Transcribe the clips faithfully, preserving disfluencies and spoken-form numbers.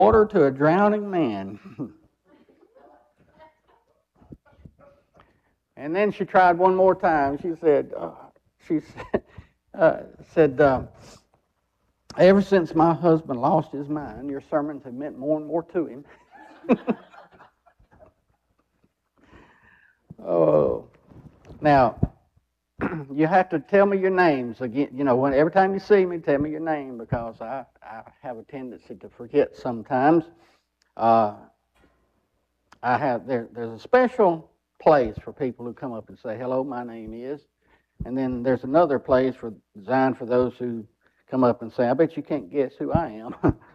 water to a drowning man. And then she tried one more time. She said, uh, she said, uh, said uh, ever since my husband lost his mind, your sermons have meant more and more to him. Oh, now, you have to tell me your names again. You know, when every time you see me, tell me your name, because I, I have a tendency to forget sometimes. Uh, I have there. There's a special place for people who come up and say, "Hello, my name is," and then there's another place for designed for those who come up and say, "I bet you can't guess who I am."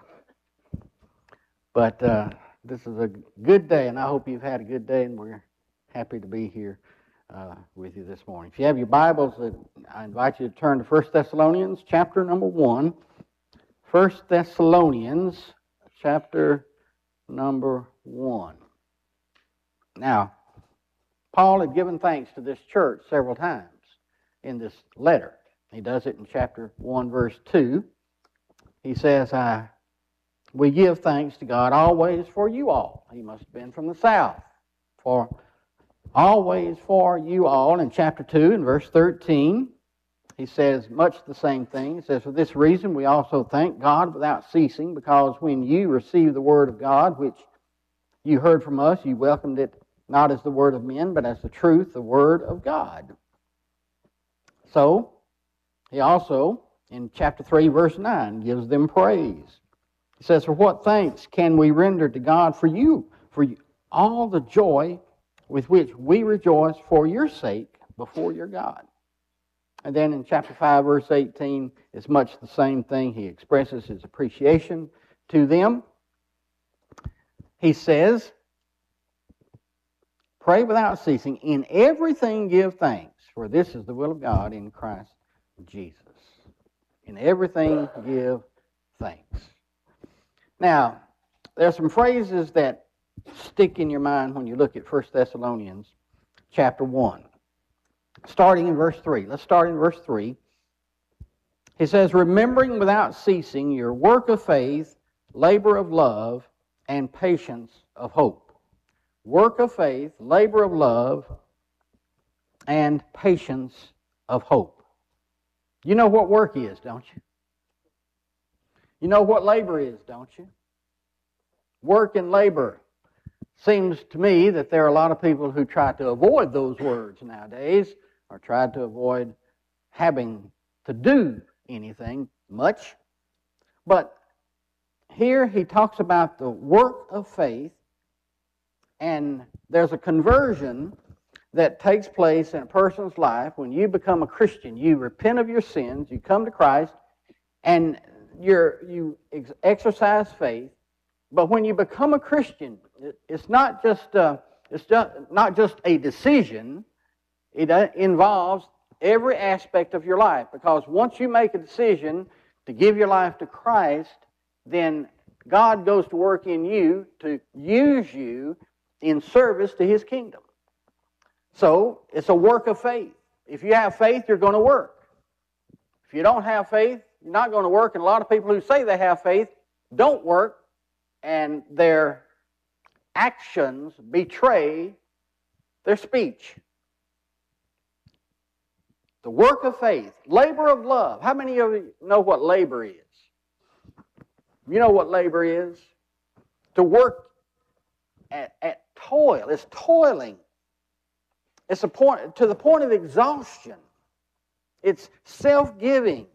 But uh, this is a good day, and I hope you've had a good day, and we're happy to be here uh, with you this morning. If you have your Bibles, I invite you to turn to First Thessalonians chapter number one. First Thessalonians chapter number one. Now, Paul had given thanks to this church several times in this letter. He does it in chapter one, verse two. He says, I, we give thanks to God always for you all. He must have been from the south. For always for you all. In chapter two, in verse thirteen, he says much the same thing. He says, for this reason we also thank God without ceasing, because when you received the word of God, which you heard from us, you welcomed it not as the word of men, but as the truth, the word of God. So, he also, in chapter three, verse nine, gives them praise. He says, for what thanks can we render to God for you, for you, all the joy with which we rejoice for your sake before your God. And then in chapter five, verse eighteen, it's much the same thing. He expresses his appreciation to them. He says, pray without ceasing, in everything give thanks, for this is the will of God in Christ Jesus. In everything give thanks. Now, there are some phrases that stick in your mind when you look at First Thessalonians chapter one. Starting in verse three. Let's start in verse three. He says, remembering without ceasing your work of faith, labor of love, and patience of hope. Work of faith, labor of love, and patience of hope. You know what work is, don't you? You know what labor is, don't you? Work and labor. Seems to me that there are a lot of people who try to avoid those words nowadays, or try to avoid having to do anything much. But here he talks about the work of faith, and there's a conversion that takes place in a person's life when you become a Christian. You repent of your sins, you come to Christ, and you're, you ex- exercise faith. But when you become a Christian, it's not just uh, it's just not just a decision. It uh, involves every aspect of your life. Because once you make a decision to give your life to Christ, then God goes to work in you to use you in service to His kingdom. So it's a work of faith. If you have faith, you're going to work. If you don't have faith, you're not going to work. And a lot of people who say they have faith don't work. And their actions betray their speech. The work of faith, labor of love. How many of you know what labor is? You know what labor is? To work at, at toil. It's toiling. It's a point, to the point of exhaustion. It's self-giving.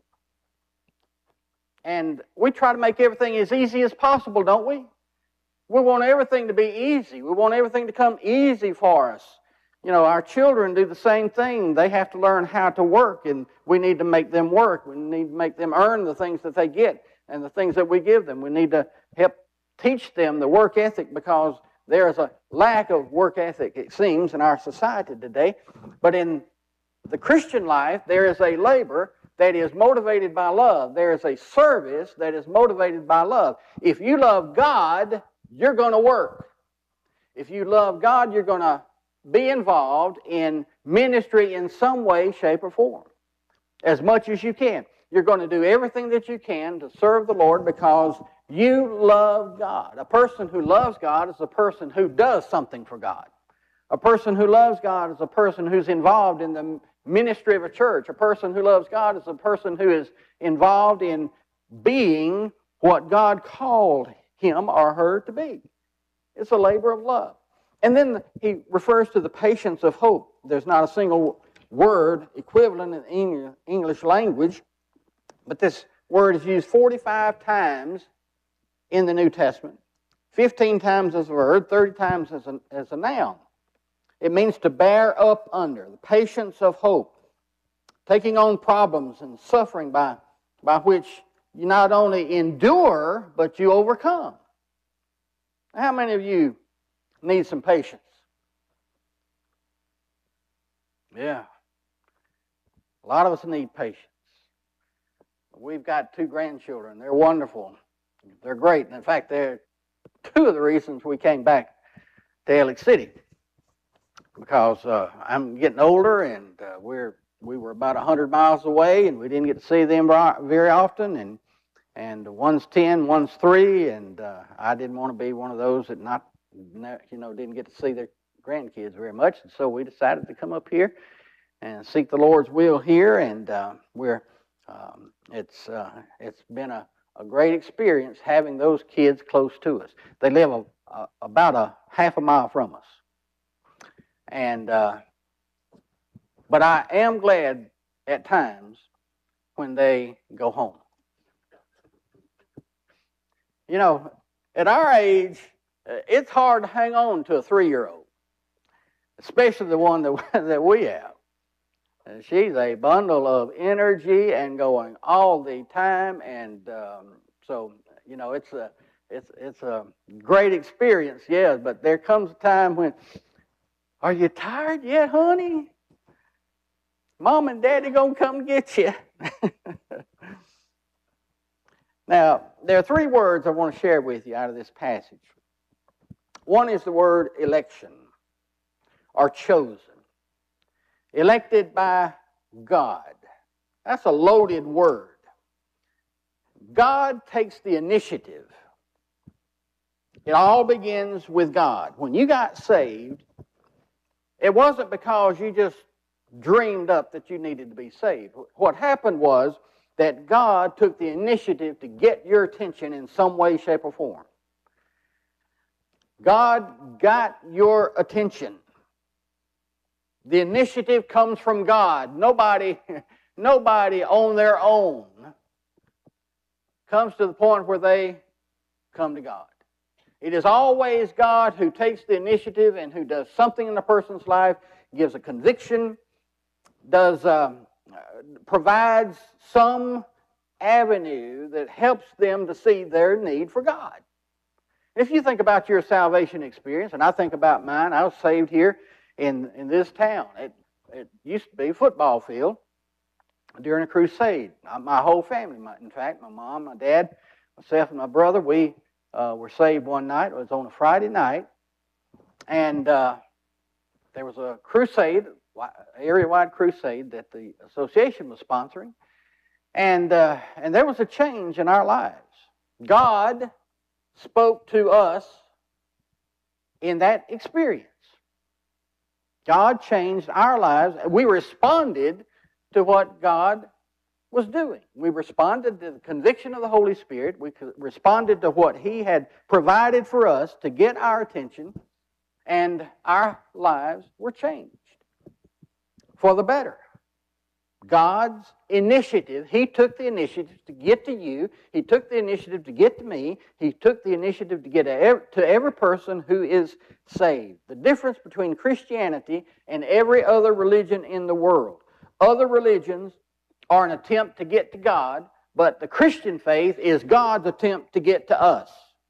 And we try to make everything as easy as possible, don't we? We want everything to be easy. We want everything to come easy for us. You know, our children do the same thing. They have to learn how to work, and we need to make them work. We need to make them earn the things that they get and the things that we give them. We need to help teach them the work ethic, because there is a lack of work ethic, it seems, in our society today. But in the Christian life, there is a labor that is motivated by love. There is a service that is motivated by love. If you love God, you're going to work. If you love God, you're going to be involved in ministry in some way, shape, or form. As much as you can. You're going to do everything that you can to serve the Lord, because You love God. A person who loves God is a person who does something for God. A person who loves God is a person who's involved in the ministry of a church. A person who loves God is a person who is involved in being what God called him or her to be. It's a labor of love. And then he refers to the patience of hope. There's not a single word equivalent in the English language, but this word is used forty-five times in the New Testament, fifteen times as a verb, thirty times as a, as a noun. It means to bear up under, the patience of hope, taking on problems and suffering by, by which you not only endure, but you overcome. How many of you need some patience? Yeah. A lot of us need patience. We've got two grandchildren. They're wonderful. They're great. And in fact, they're two of the reasons we came back to Alex City. Because uh, I'm getting older, and uh, we're we were about one hundred miles away, and we didn't get to see them very often. And and one's ten, one's three, and uh, I didn't want to be one of those that not you know didn't get to see their grandkids very much. And so we decided to come up here and seek the Lord's will here. And uh, we're um, it's uh, it's been a, a great experience having those kids close to us. They live a, a, about a half a mile from us. And, uh, but I am glad at times when they go home. You know, at our age, it's hard to hang on to a three-year-old, especially the one that, that we have. And she's a bundle of energy and going all the time, and um, so, you know, it's a, it's, it's a great experience, yes, but there comes a time when, are you tired yet, honey? Mom and Daddy gonna come get you. Now, there are three words I want to share with you out of this passage. One is the word election, or chosen. Elected by God. That's a loaded word. God takes the initiative. It all begins with God. When you got saved, it wasn't because you just dreamed up that you needed to be saved. What happened was that God took the initiative to get your attention in some way, shape, or form. God got your attention. The initiative comes from God. Nobody, nobody on their own comes to the point where they come to God. It is always God who takes the initiative and who does something in a person's life, gives a conviction, does um, provides some avenue that helps them to see their need for God. If you think about your salvation experience, and I think about mine, I was saved here in, in this town. It, it used to be a football field during a crusade. My whole family, in fact, my mom, my dad, myself, and my brother, we uh, were saved one night. It was on a Friday night, and uh, there was a crusade, area-wide crusade that the association was sponsoring, and uh, and there was a change in our lives. God spoke to us in that experience. God changed our lives. We responded to what God was doing. We responded to the conviction of the Holy Spirit. We responded to what He had provided for us to get our attention, and our lives were changed for the better. God's initiative, He took the initiative to get to you. He took the initiative to get to me. He took the initiative to get to every person who is saved. The difference between Christianity and every other religion in the world. Other religions are an attempt to get to God, but the Christian faith is God's attempt to get to us.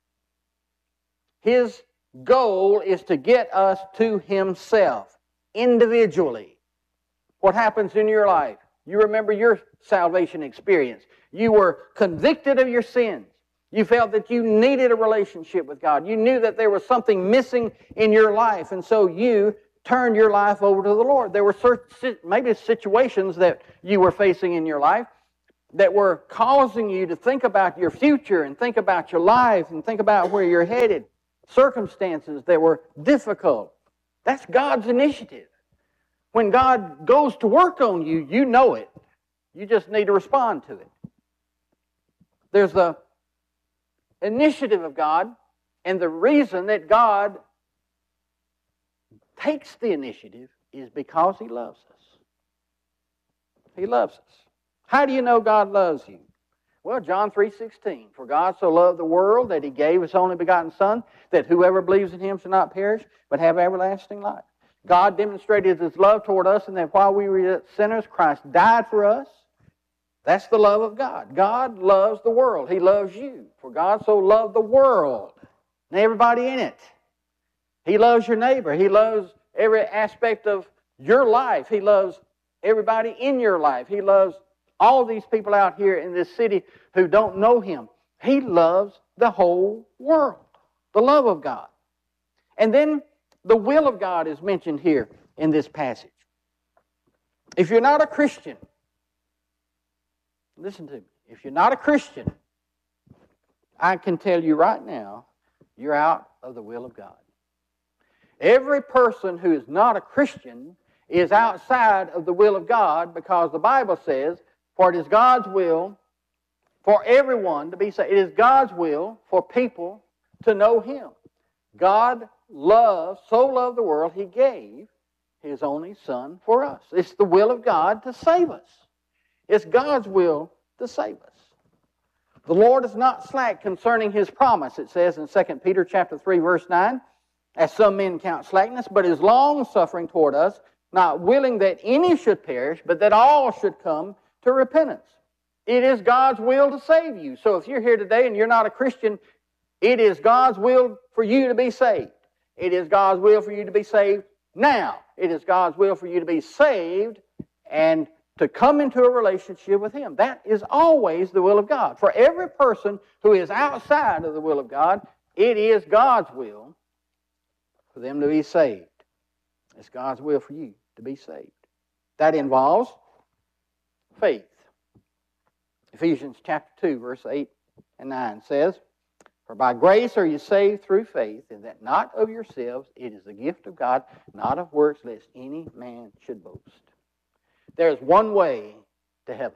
His goal is to get us to Himself individually. What happens in your life? You remember your salvation experience. You were convicted of your sins. You felt that you needed a relationship with God. You knew that there was something missing in your life, and so you turned your life over to the Lord. There were certain, maybe situations that you were facing in your life, that were causing you to think about your future and think about your life and think about where you're headed, circumstances that were difficult. That's God's initiative. When God goes to work on you, you know it. You just need to respond to it. There's the initiative of God, and the reason that God takes the initiative is because He loves us. He loves us. How do you know God loves you? Well, John three sixteen, for God so loved the world that He gave His only begotten Son, that whoever believes in Him shall not perish, but have everlasting life. God demonstrated His love toward us, and that while we were yet sinners, Christ died for us. That's the love of God. God loves the world. He loves you. For God so loved the world and everybody in it. He loves your neighbor. He loves every aspect of your life. He loves everybody in your life. He loves all these people out here in this city who don't know Him. He loves the whole world. The love of God. And then the will of God is mentioned here in this passage. If you're not a Christian, listen to me. If you're not a Christian, I can tell you right now, you're out of the will of God. Every person who is not a Christian is outside of the will of God, because the Bible says, for it is God's will for everyone to be saved. It is God's will for people to know Him. God loves, so loved the world, He gave His only Son for us. It's the will of God to save us. It's God's will to save us. The Lord is not slack concerning His promise, it says in Second Peter chapter three, verse nine, as some men count slackness, but is long-suffering toward us, not willing that any should perish, but that all should come to repentance. It is God's will to save you. So if you're here today and you're not a Christian, it is God's will for you to be saved. It is God's will for you to be saved now. It is God's will for you to be saved and to come into a relationship with Him. That is always the will of God. For every person who is outside of the will of God, it is God's will for them to be saved. It's God's will for you to be saved. That involves faith. Ephesians chapter two, verse eight and nine says, for by grace are you saved through faith, and that not of yourselves, it is the gift of God, not of works, lest any man should boast. There's one way to heaven.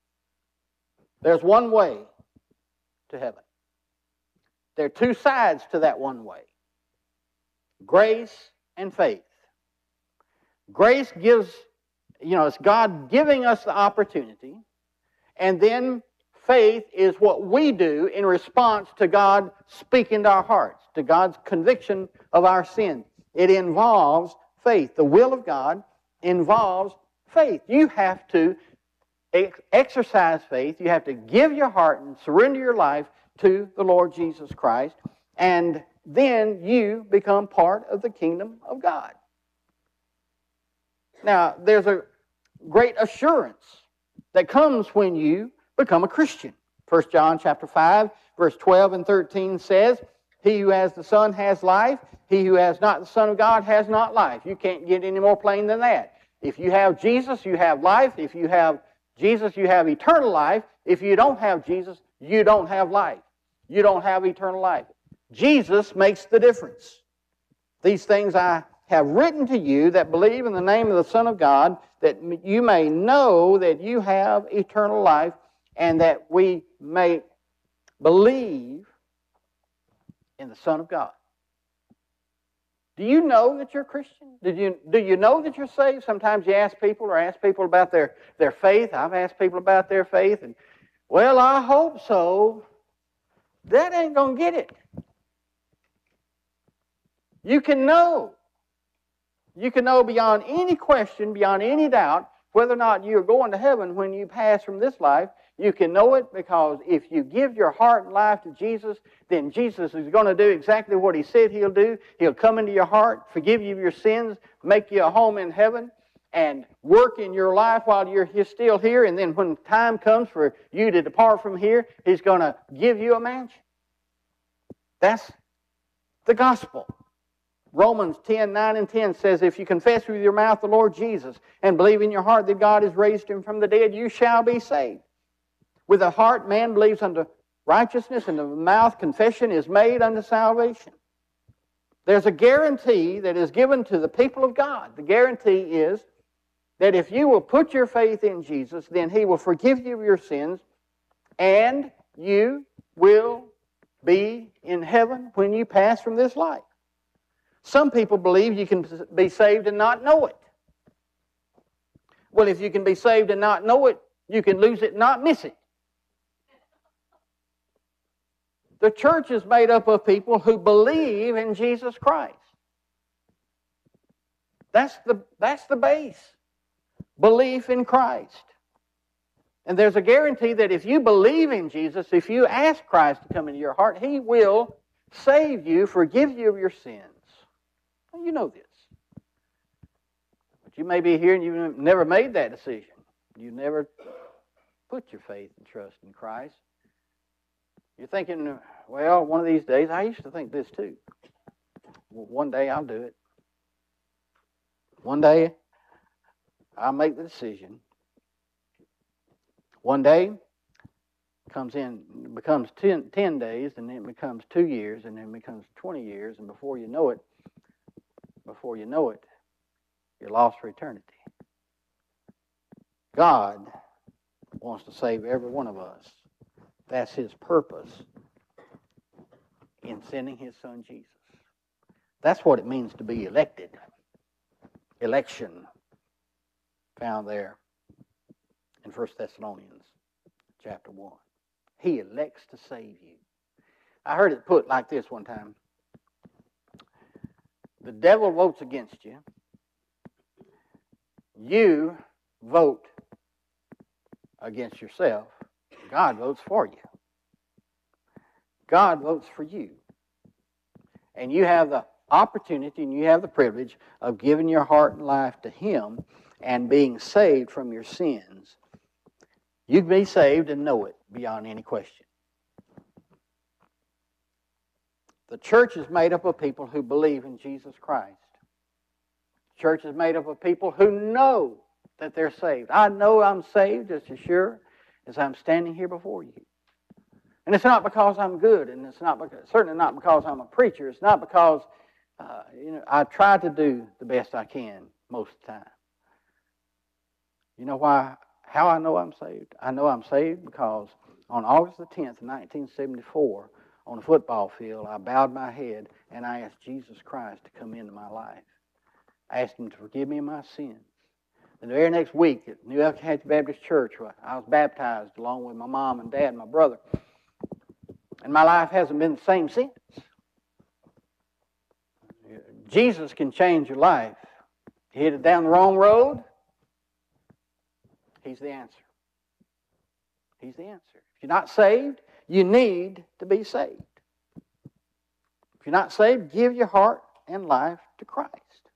There's one way to heaven. There are two sides to that one way. Grace and faith. Grace gives, you know, it's God giving us the opportunity, and then faith is what we do in response to God speaking to our hearts, to God's conviction of our sin. It involves faith. The will of God involves faith. You have to ex- exercise faith. You have to give your heart and surrender your life to the Lord Jesus Christ, and then you become part of the kingdom of God. Now, there's a great assurance that comes when you become a Christian. First John chapter five, verse twelve and thirteen says, he who has the Son has life. He who has not the Son of God has not life. You can't get any more plain than that. If you have Jesus, you have life. If you have Jesus, you have eternal life. If you don't have Jesus, you don't have life. You don't have eternal life. Jesus makes the difference. These things I have written to you that believe in the name of the Son of God, that you may know that you have eternal life, and that we may believe in the Son of God. Do you know that you're a Christian? Did you, do you know that you're saved? Sometimes you ask people or ask people about their, their faith. I've asked people about their faith, and, well, I hope so. That ain't going to get it. You can know. You can know beyond any question, beyond any doubt, whether or not you're going to heaven when you pass from this life. You can know it because if you give your heart and life to Jesus, then Jesus is going to do exactly what He said He'll do. He'll come into your heart, forgive you of your sins, make you a home in heaven, and work in your life while you're still here. And then when time comes for you to depart from here, He's going to give you a mansion. That's the gospel. Romans ten, nine and ten says, if you confess with your mouth the Lord Jesus and believe in your heart that God has raised Him from the dead, you shall be saved. With the heart man believes unto righteousness, and the mouth confession is made unto salvation. There's a guarantee that is given to the people of God. The guarantee is that if you will put your faith in Jesus, then He will forgive you of your sins, and you will be in heaven when you pass from this life. Some people believe you can be saved and not know it. Well, if you can be saved and not know it, you can lose it and not miss it. The church is made up of people who believe in Jesus Christ. That's the, that's the base. Belief in Christ. And there's a guarantee that if you believe in Jesus, if you ask Christ to come into your heart, He will save you, forgive you of your sins. Well, you know this. But you may be here and you've never made that decision. You never put your faith and trust in Christ. You're thinking, well, one of these days, I used to think this too. Well, one day I'll do it. One day I'll make the decision. One day comes in, becomes ten, ten days, and then it becomes two years, and then it becomes twenty years, and before you know it, before you know it, you're lost for eternity. God wants to save every one of us. That's His purpose in sending His Son Jesus. That's what it means to be elected. Election, found there in First Thessalonians chapter one. He elects to save you. I heard it put like this one time. The devil votes against you. You vote against yourself. God votes for you. God votes for you. And you have the opportunity and you have the privilege of giving your heart and life to Him and being saved from your sins. You can be saved and know it beyond any question. The church is made up of people who believe in Jesus Christ. The church is made up of people who know that they're saved. I know I'm saved just as sure as I'm standing here before you. And it's not because I'm good, and it's not because, certainly not because I'm a preacher. It's not because uh, you know I try to do the best I can most of the time. You know why? How I know I'm saved? I know I'm saved because on August the tenth, nineteen seventy-four, on a football field, I bowed my head and I asked Jesus Christ to come into my life. I asked Him to forgive me of my sins. And the very next week at New Elk Hatch Baptist Church, I was baptized along with my mom and dad and my brother. And my life hasn't been the same since. Jesus can change your life. You headed down the wrong road, He's the answer. He's the answer. If you're not saved, you need to be saved. If you're not saved, give your heart and life to Christ.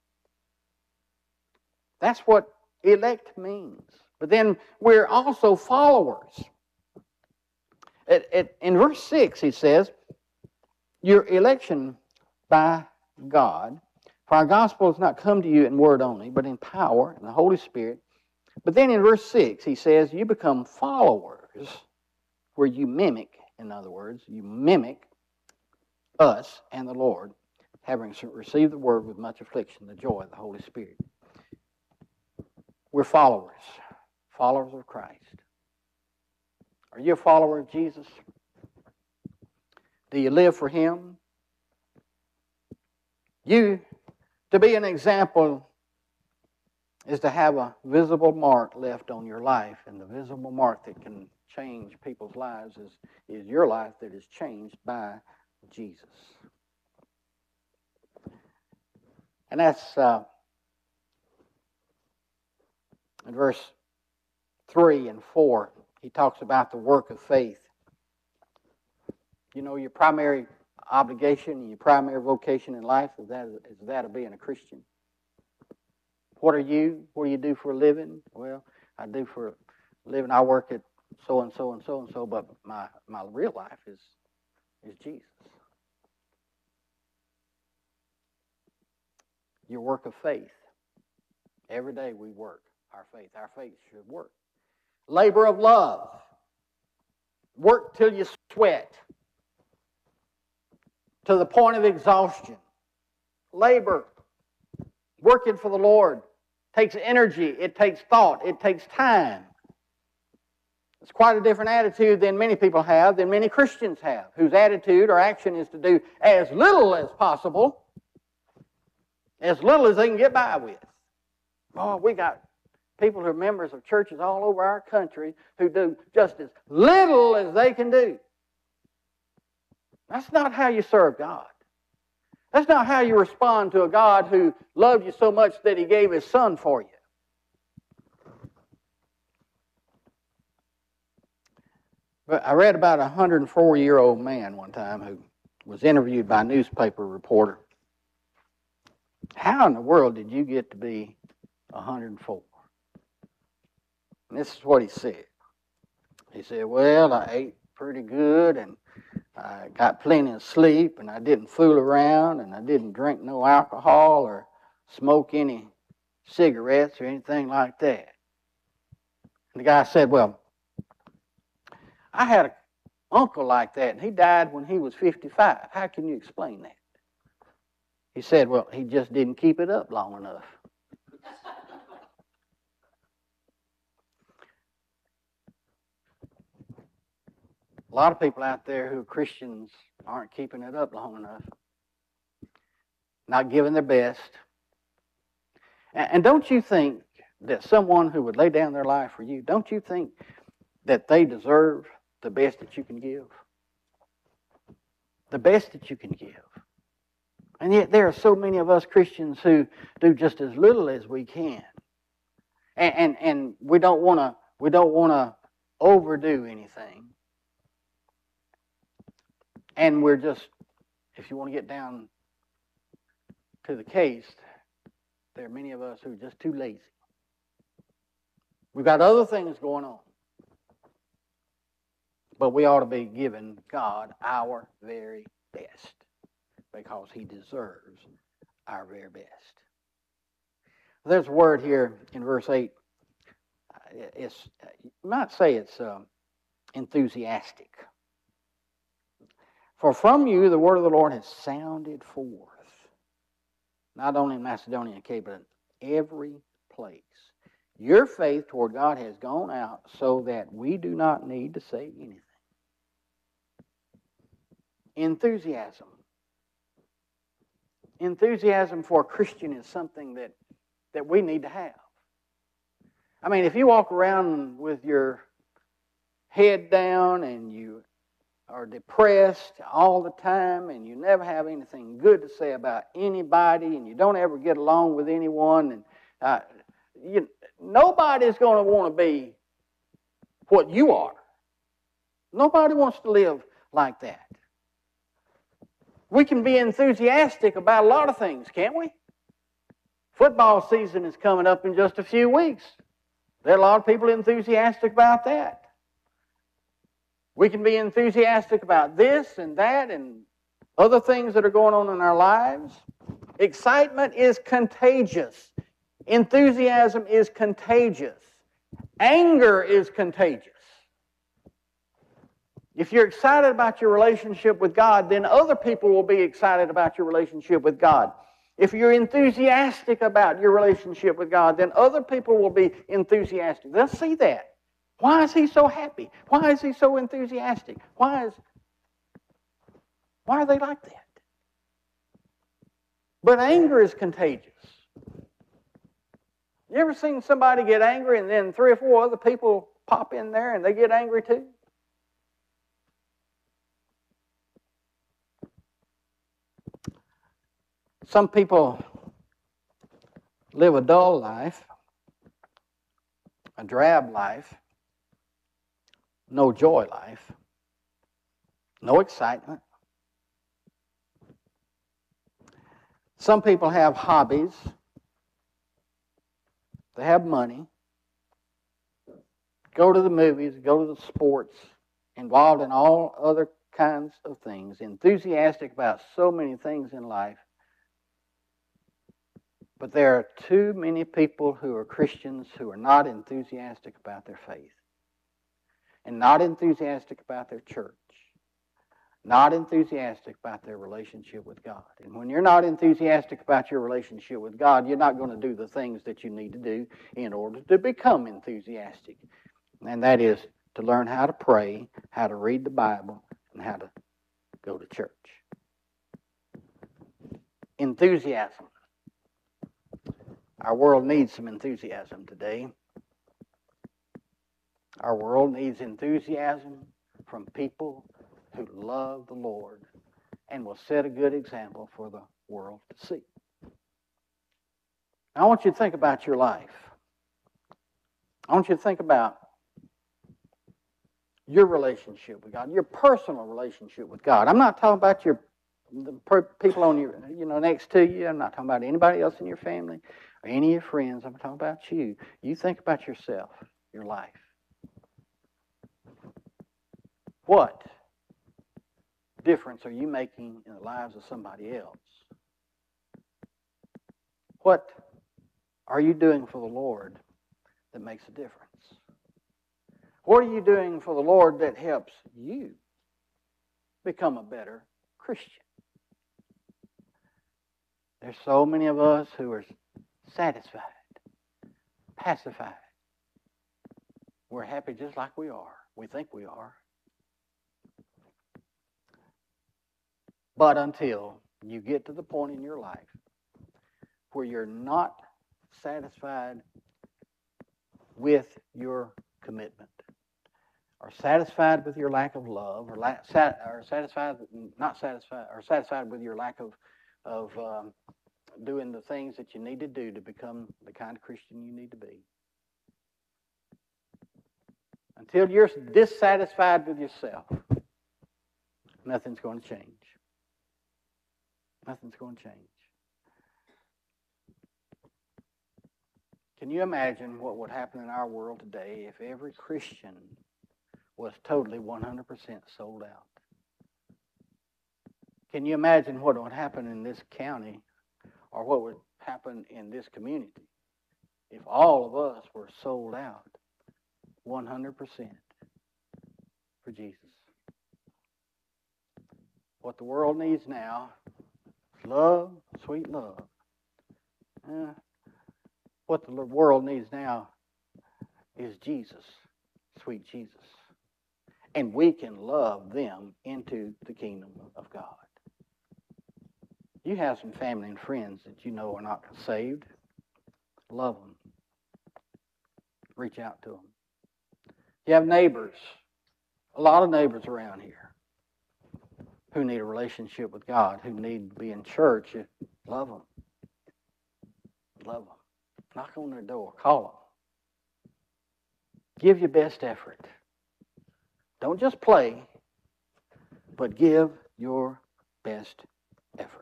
That's what elect means. But then we're also followers. It, it, in verse six, he says, your election by God, for our gospel has not come to you in word only, but in power and the Holy Spirit. But then in verse six, he says, you become followers, where you mimic, in other words, you mimic us and the Lord, having received the word with much affliction, the joy of the Holy Spirit. We're followers, followers of Christ. Are you a follower of Jesus? Do you live for Him? You, to be an example, is to have a visible mark left on your life, and the visible mark that can change people's lives is, is your life that is changed by Jesus. And that's uh, in verse three and four. He talks about the work of faith. You know, your primary obligation, your primary vocation in life is that, is that of being a Christian. What are you? What do you do for a living? Well, I do for a living. I work at so and so and so and so, but my, my real life is, is Jesus. Your work of faith. Every day we work our faith. Our faith should work. Labor of love. work till you sweat, to the point of exhaustion. Labor, working for the Lord, takes energy, it takes thought, it takes time. It's quite a different attitude than many people have, than many Christians have, whose attitude or action is to do as little as possible, as little as they can get by with. Oh, we got people who are members of churches all over our country who do just as little as they can do. That's not how you serve God. That's not how you respond to a God who loved you so much that He gave His Son for you. But I read about a one hundred four-year-old man one time who was interviewed by a newspaper reporter. How in the world did you get to be one hundred four? And this is what he said. He said, well, I ate pretty good, and I got plenty of sleep, and I didn't fool around, and I didn't drink no alcohol or smoke any cigarettes or anything like that. And the guy said, well, I had an uncle like that, and he died when he was fifty-five. How can you explain that? He said, well, he just didn't keep it up long enough. A lot of people out there who are Christians aren't keeping it up long enough, not giving their best. And don't you think that someone who would lay down their life for you, don't you think that they deserve the best that you can give? The best that you can give. And yet there are so many of us Christians who do just as little as we can. And and, and we don't want to we don't want to overdo anything. And we're just, if you want to get down to the case, there are many of us who are just too lazy. We've got other things going on. But we ought to be giving God our very best because He deserves our very best. There's a word here in verse eight. It's, you might say it's um, enthusiastic. For from you the word of the Lord has sounded forth, not only in Macedonia and Achaia, but in every place. Your faith toward God has gone out so that we do not need to say anything. Enthusiasm. Enthusiasm for a Christian is something that, that we need to have. I mean, if you walk around with your head down and you are depressed all the time and you never have anything good to say about anybody and you don't ever get along with anyone, and uh, you, nobody's going to want to be what you are. Nobody wants to live like that. We can be enthusiastic about a lot of things, can't we? Football season is coming up in just a few weeks. There are a lot of people enthusiastic about that. We can be enthusiastic about this and that and other things that are going on in our lives. Excitement is contagious. Enthusiasm is contagious. Anger is contagious. If you're excited about your relationship with God, then other people will be excited about your relationship with God. If you're enthusiastic about your relationship with God, then other people will be enthusiastic. They'll see that. Why is he so happy? Why is he so enthusiastic? Why is why are they like that? But anger is contagious. You ever seen somebody get angry and then three or four other people pop in there and they get angry too? Some people live a dull life, a drab life, no joy life, no excitement. Some people have hobbies, they have money, go to the movies, go to the sports, involved in all other kinds of things, enthusiastic about so many things in life. But there are too many people who are Christians who are not enthusiastic about their faith. and not enthusiastic about their church, not enthusiastic about their relationship with God. And when you're not enthusiastic about your relationship with God, you're not going to do the things that you need to do in order to become enthusiastic. And that is to learn how to pray, how to read the Bible, and how to go to church. Enthusiasm. Our world needs some enthusiasm today. Our world needs enthusiasm from people who love the Lord and will set a good example for the world to see. Now, I want you to think about your life. I want you to think about your relationship with God, your personal relationship with God. I'm not talking about your the per, people on your, you know, next to you. I'm not talking about anybody else in your family or any of your friends. I'm talking about you. You think about yourself, your life. What difference are you making in the lives of somebody else? What are you doing for the Lord that makes a difference? What are you doing for the Lord that helps you become a better Christian? There's so many of us who are satisfied, pacified. We're happy just like we are. We think we are. But until you get to the point in your life where you're not satisfied with your commitment, or satisfied with your lack of love, or, la- sat- or satisfied, not satisfied, or satisfied with your lack of of um, doing the things that you need to do to become the kind of Christian you need to be. Until you're dissatisfied with yourself, nothing's going to change. Nothing's going to change. Can you imagine what would happen in our world today if every Christian was totally one hundred percent sold out? Can you imagine what would happen in this county, or what would happen in this community, if all of us were sold out one hundred percent for Jesus? What the world needs now is love, sweet love. Uh, what the world needs now is Jesus, sweet Jesus. And we can love them into the kingdom of God. You have some family and friends that you know are not saved. Love them. Reach out to them. You have neighbors, a lot of neighbors around here who need a relationship with God, who need to be in church. Love them. Love them. Knock on their door. Call them. Give your best effort. Don't just play, but give your best effort.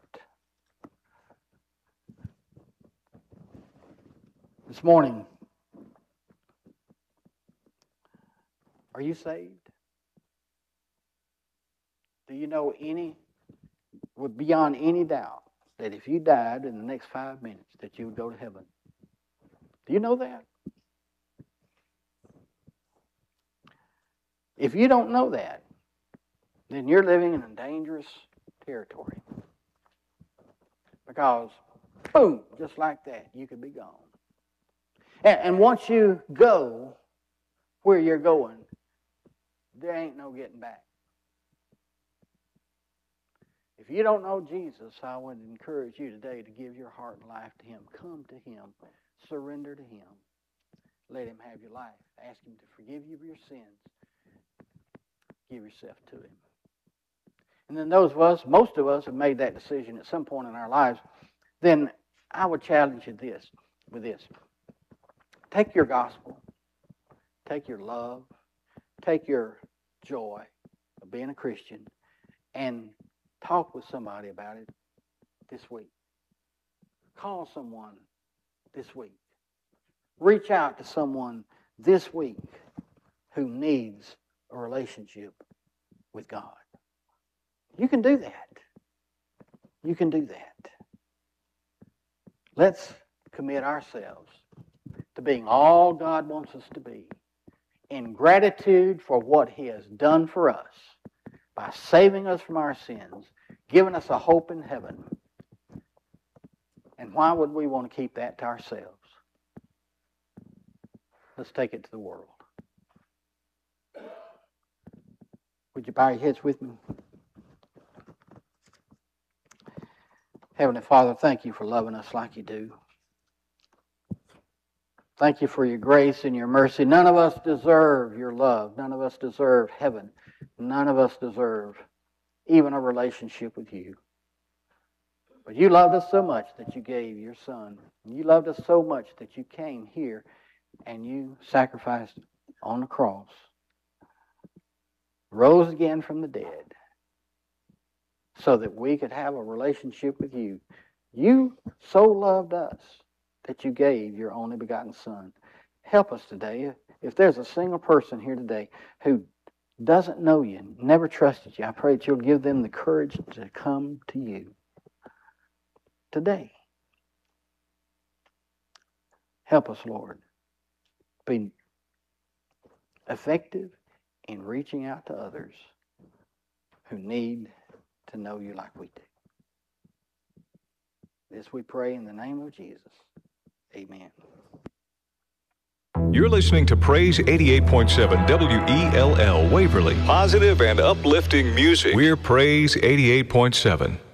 This morning, are you saved? Do you know any, with beyond any doubt, that if you died in the next five minutes, that you would go to heaven? Do you know that? If you don't know that, then you're living in a dangerous territory. Because, boom, just like that, you could be gone. And, and once you go where you're going, there ain't no getting back. If you don't know Jesus, I would encourage you today to give your heart and life to Him. Come to Him. Surrender to Him. Let Him have your life. Ask Him to forgive you of your sins. Give yourself to Him. And then those of us, most of us have made that decision at some point in our lives. Then I would challenge you this, with this. Take your gospel. Take your love. Take your joy of being a Christian and talk with somebody about it this week. Call someone this week. Reach out to someone this week who needs a relationship with God. You can do that. You can do that. Let's commit ourselves to being all God wants us to be in gratitude for what He has done for us by saving us from our sins, giving us a hope in heaven. And why would we want to keep that to ourselves? Let's take it to the world. Would you bow your heads with me? Heavenly Father, thank you for loving us like you do. Thank you for your grace and your mercy. None of us deserve your love. None of us deserve heaven. None of us deserve even a relationship with you. But you loved us so much that you gave your Son. You loved us so much that you came here and you sacrificed on the cross, rose again from the dead, so that we could have a relationship with you. You so loved us that you gave your only begotten Son. Help us today. If there's a single person here today who doesn't know you, never trusted you, I pray that you'll give them the courage to come to you today. Help us, Lord, be effective in reaching out to others who need to know you like we do. This we pray in the name of Jesus. Amen. You're listening to Praise eighty-eight point seven W E L L Waverly. Positive and uplifting music. We're Praise eighty-eight point seven.